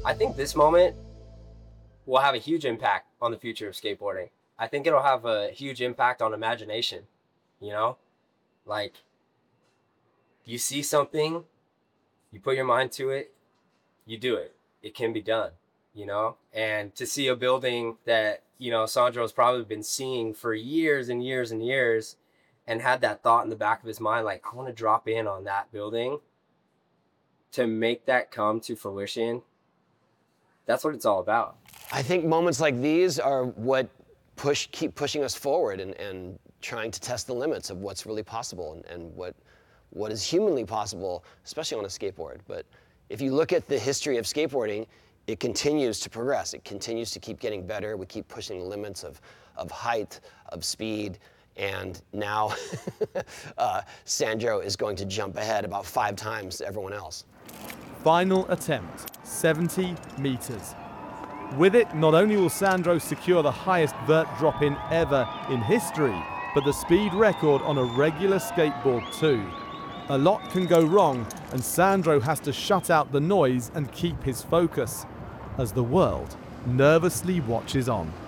I think this moment will have a huge impact on the future of skateboarding. I think it'll have a huge impact on imagination, you know? Like, you see something, you put your mind to it, you do it. It can be done, you know? And to see a building that, Sandro's probably been seeing for years and years and years and had that thought in the back of his mind, like, I want to drop in on that building to make that come to fruition. That's what it's all about. I think moments like these are what keep pushing us forward and trying to test the limits of what's really possible and what is humanly possible, especially on a skateboard. But if you look at the history of skateboarding, it continues to progress. It continues to keep getting better. We keep pushing the limits of height, of speed, and now Sandro is going to jump ahead about 5 times everyone else. Final attempt, 70 meters. With it, not only will Sandro secure the highest vert drop-in ever in history, but the speed record on a regular skateboard too. A lot can go wrong, and Sandro has to shut out the noise and keep his focus, as the world nervously watches on.